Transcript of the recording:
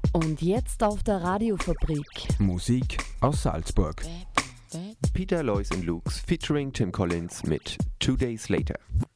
Und jetzt auf der Radiofabrik. Musik aus Salzburg. Peter, Lois and Lukes featuring Tim Collins mit 2 Days Later.